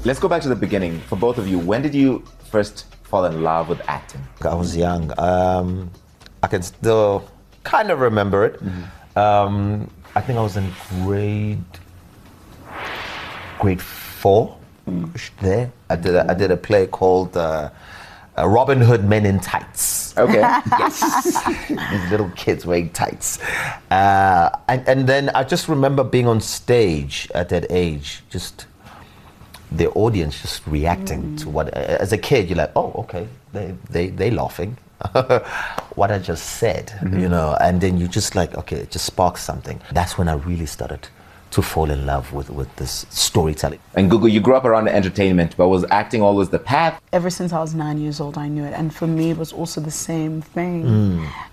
Let's go back to the beginning. For both of you, when did you first fall in love with acting? I was young. I can still kind of remember it. I think I was in grade 4. There, I did a play called Robin Hood Men in Tights. Okay. Yes, these little kids wearing tights, and then I just remember being on stage at that age, just the audience just reacting to what. As a kid, you're like, oh, okay, they laughing. What I just said, you know, and then you just like, okay, it just sparks something. That's when I really started to fall in love with this storytelling. And Gugu, you grew up around entertainment, but was acting always the path? Ever since I was 9 years old, I knew it. And for me, it was also the same thing.